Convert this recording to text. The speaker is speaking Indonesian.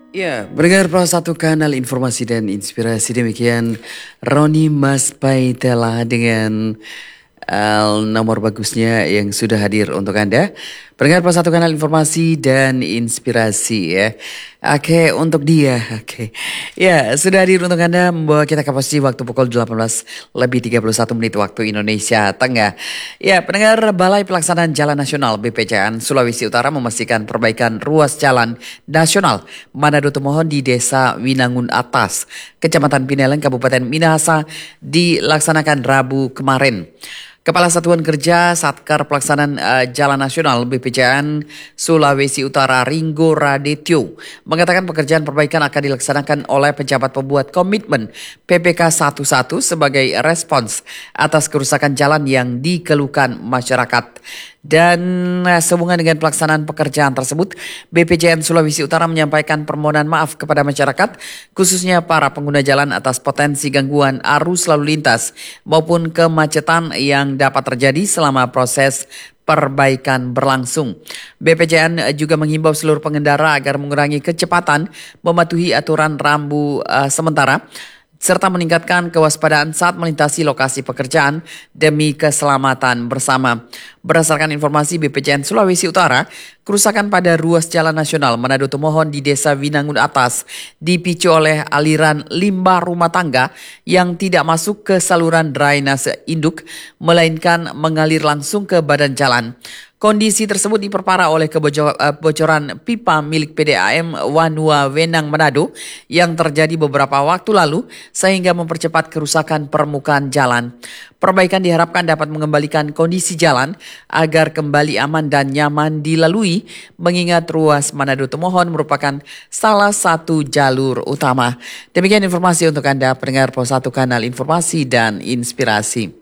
Ya, berdengar Pro satu kanal informasi dan inspirasi demikian Roni Mas Paitela dengan nomor bagusnya yang sudah hadir untuk Anda. Berdengar Pro satu kanal informasi dan inspirasi ya. Oke, untuk dia. Oke. Ya, sudah hadir untuk Anda membawa kita ke posisi waktu pukul 18:31 waktu Indonesia Tengah. Ya, pendengar Balai Pelaksanaan Jalan Nasional BPJN Sulawesi Utara memastikan perbaikan ruas jalan nasional Manado Tomohon di Desa Winangun Atas, Kecamatan Pineleng, Kabupaten Minahasa dilaksanakan Rabu kemarin. Kepala Satuan Kerja Satkar Pelaksanaan Jalan Nasional BPJN Sulawesi Utara Ringo Radityo mengatakan pekerjaan perbaikan akan dilaksanakan oleh pejabat pembuat komitmen PPK 11 sebagai respons atas kerusakan jalan yang dikeluhkan masyarakat. Dan sehubungan dengan pelaksanaan pekerjaan tersebut, BPJN Sulawesi Utara menyampaikan permohonan maaf kepada masyarakat, khususnya para pengguna jalan atas potensi gangguan arus lalu lintas maupun kemacetan yang dapat terjadi selama proses perbaikan berlangsung. BPJN juga menghimbau seluruh pengendara agar mengurangi kecepatan, mematuhi aturan rambu sementara, serta meningkatkan kewaspadaan saat melintasi lokasi pekerjaan demi keselamatan bersama. Berdasarkan informasi BPJN Sulawesi Utara, kerusakan pada ruas jalan nasional Manado Tomohon di Desa Winangun Atas dipicu oleh aliran limbah rumah tangga yang tidak masuk ke saluran drainase induk, melainkan mengalir langsung ke badan jalan. Kondisi tersebut diperparah oleh kebocoran pipa milik PDAM Wanua Wenang Manado yang terjadi beberapa waktu lalu sehingga mempercepat kerusakan permukaan jalan. Perbaikan diharapkan dapat mengembalikan kondisi jalan agar kembali aman dan nyaman dilalui, mengingat ruas Manado Tomohon merupakan salah satu jalur utama. Demikian informasi untuk Anda pendengar Pro 1 Kanal Informasi dan Inspirasi.